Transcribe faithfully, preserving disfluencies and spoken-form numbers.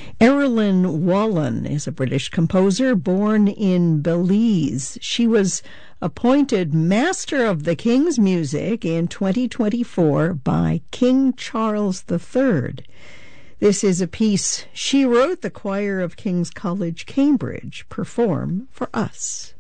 Erilyn Wallen is a British composer born in Belize. She was appointed Master of the King's Music in twenty twenty-four by King Charles the Third. This is a piece she wrote the choir of King's College, Cambridge, perform for us.